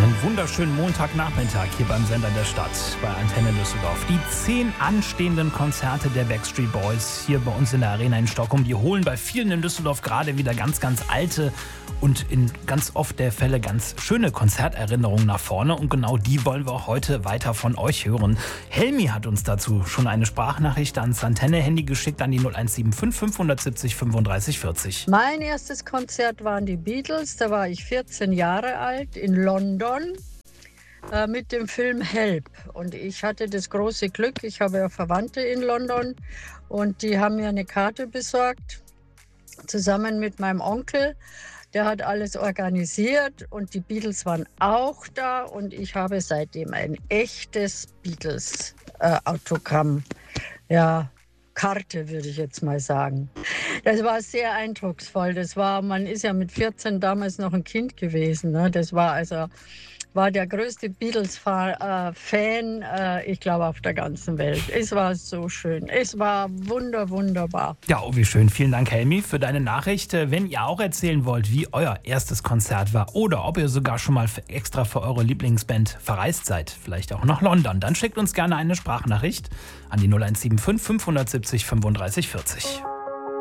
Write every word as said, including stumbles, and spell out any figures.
einen wunderschönen Montagnachmittag hier beim Sender der Stadt bei Antenne Düsseldorf. Die zehn anstehenden Konzerte der Backstreet Boys hier bei uns in der Arena in Stockholm, die holen bei vielen in Düsseldorf gerade wieder ganz, ganz alte und in ganz oft der Fälle ganz schöne Konzerterinnerungen nach vorne. Und genau die wollen wir auch heute weiter von euch hören. Helmi hat uns dazu schon eine Sprachnachricht ans Antenne-Handy geschickt an die null eins sieben fünf fünf sieben null fünfunddreißig vierzig. Mein erstes Konzert waren die Beatles, da war ich vierzehn Jahre alt in London äh, mit dem Film Help. Und ich hatte das große Glück, ich habe ja Verwandte in London und die haben mir eine Karte besorgt, zusammen mit meinem Onkel. Der hat alles organisiert und die Beatles waren auch da und ich habe seitdem ein echtes Beatles-Autogramm. Äh, ja, Karte, würde ich jetzt mal sagen. Das war sehr eindrucksvoll. Das war, man ist ja mit vierzehn damals noch ein Kind gewesen. Ne? Das war also war der größte Beatles-Fan, äh, ich glaube, auf der ganzen Welt. Es war so schön. Es war wunder, wunderbar. Ja, oh, wie schön. Vielen Dank, Helmi, für deine Nachricht. Wenn ihr auch erzählen wollt, wie euer erstes Konzert war oder ob ihr sogar schon mal für, extra für eure Lieblingsband verreist seid, vielleicht auch nach London, dann schickt uns gerne eine Sprachnachricht an die null eins sieben fünf fünf sieben null fünfunddreißig vierzig.